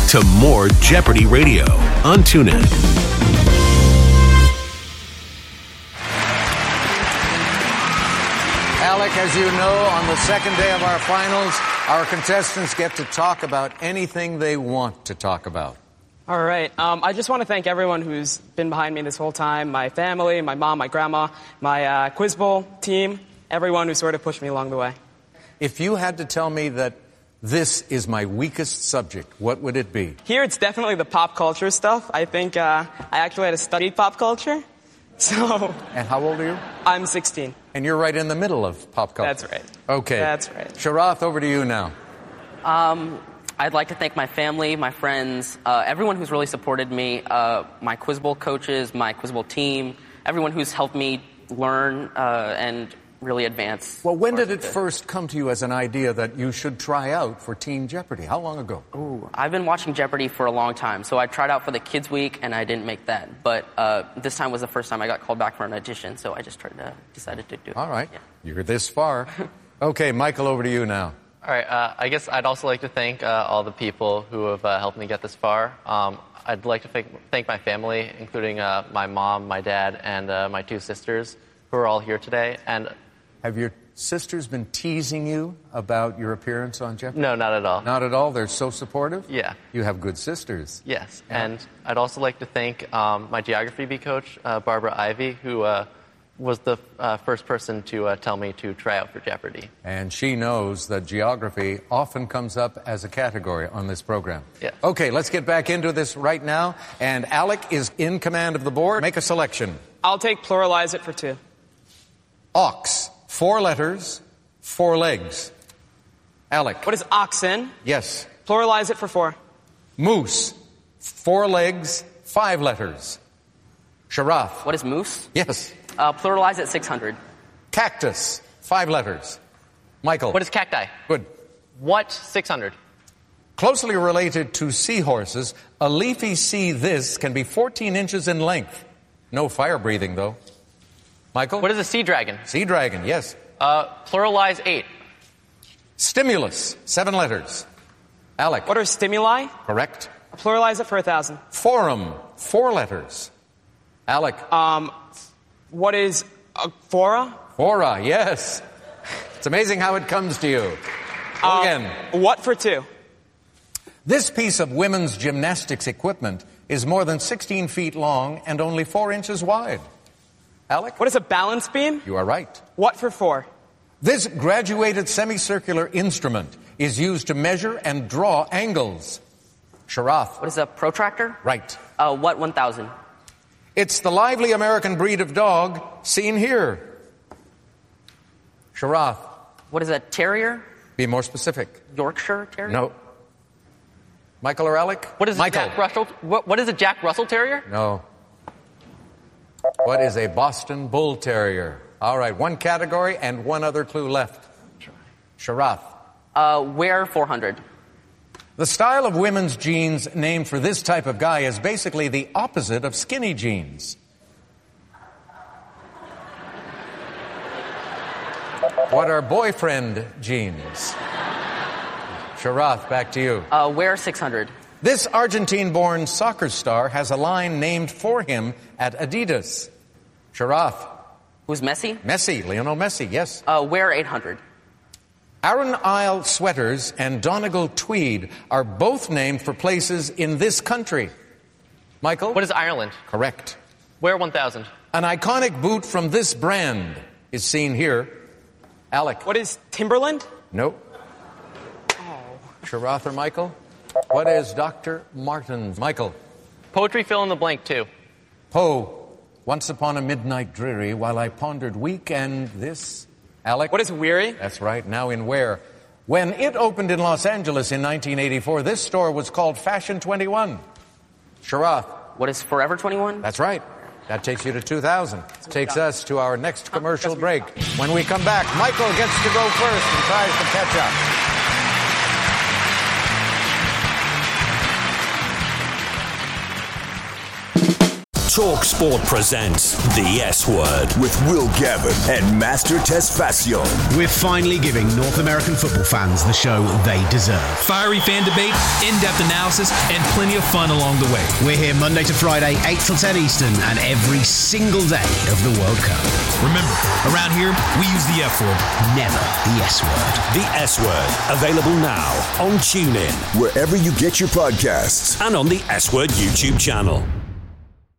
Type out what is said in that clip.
to more Jeopardy Radio on TuneIn. Alec, as you know, on the second day of our finals, our contestants get to talk about anything they want to talk about. All right. I just want to thank everyone who's been behind me this whole time. My family, my mom, my grandma, my Quiz Bowl team, everyone who sort of pushed me along the way. If you had to tell me that this is my weakest subject, what would it be? Here it's definitely the pop culture stuff. I think I actually had to study pop culture. So. And how old are you? I'm 16. And you're right in the middle of pop culture. That's right. Okay. That's right. Sharath, over to you now. I'd like to thank my family, my friends, everyone who's really supported me, my Quiz Bowl coaches, my Quiz Bowl team, everyone who's helped me learn and really advance. Well, when did it first come to you as an idea that you should try out for Teen Jeopardy? How long ago? Ooh, I've been watching Jeopardy for a long time, so I tried out for the Kids Week, and I didn't make that. But this time was the first time I got called back for an audition, so I just decided to do it. All right. Yeah. You're this far. Okay, Michael, over to you now. All right. I guess I'd also like to thank all the people who have helped me get this far. I'd like to thank my family, including my mom, my dad, and my two sisters, who are all here today. And have your sisters been teasing you about your appearance on Jeopardy? No, not at all. Not at all? They're so supportive? Yeah. You have good sisters. Yes. Yeah. And I'd also like to thank my geography bee coach, Barbara Ivy, who was the first person to tell me to try out for Jeopardy. And she knows that geography often comes up as a category on this program. Yes. Okay, let's get back into this right now. And Alec is in command of the board. Make a selection. I'll take pluralize it for 2. Ox. 4 letters, 4 legs. Alec. What is oxen? Yes. Pluralize it for 4. Moose. 4 legs, 5 letters. Sharath. What is moose? Yes. Pluralize it 600. Cactus. 5 letters. Michael. What is cacti? Good. What 600? Closely related to seahorses, a leafy sea this can be 14 inches in length. No fire breathing, though. Michael? What is a sea dragon? Sea dragon, yes. Pluralize 8. Stimulus, 7 letters. Alec. What are stimuli? Correct. Pluralize it for 1,000. Forum, 4 letters. Alec. What is fora? Fora, yes. It's amazing how it comes to you. Again. What for 2? This piece of women's gymnastics equipment is more than 16 feet long and only 4 inches wide. Alec? What is a balance beam? You are right. What for 4? This graduated semicircular instrument is used to measure and draw angles. Sharath. What is a protractor? Right. What 1,000? It's the lively American breed of dog seen here. Sharath. What is a terrier? Be more specific. Yorkshire terrier? No. Michael or Alec? What is Michael. a Jack Russell? What is a Jack Russell Terrier? No. What is a Boston Bull Terrier? All right, 1 category and 1 other clue left. Sharath. Wear 400. The style of women's jeans named for this type of guy is basically the opposite of skinny jeans. What are boyfriend jeans? Sharath, back to you. Wear 600. This Argentine-born soccer star has a line named for him at Adidas. Sharath. Who's Messi? Messi, Lionel Messi, yes. Wear 800. Aran Isle sweaters and Donegal tweed are both named for places in this country. Michael? What is Ireland? Correct. Wear 1,000. An iconic boot from this brand is seen here. Alec? What is Timberland? Nope. Sharath or Michael? What is Dr. Martens? Michael? Poetry fill in the blank, too. Poe. Once upon a midnight dreary, while I pondered weak and this. Alec? What is weary? That's right. Now in where? When it opened in Los Angeles in 1984, this store was called Fashion 21. Sharath? What is Forever 21? That's right. That takes you to 2,000. Takes us to our next commercial break. When we come back, Michael gets to go first and tries to catch up. Talk Sport presents The S Word with Will Gavin and Master Tesfacion. We're finally giving North American football fans the show they deserve. Fiery fan debate, in-depth analysis, and plenty of fun along the way. We're here Monday to Friday, 8 till 10 Eastern, and every single day of the World Cup. Remember, around here, we use the F word. Never the S word. The S Word, available now on TuneIn, Wherever you get your podcasts. and on the S Word YouTube channel.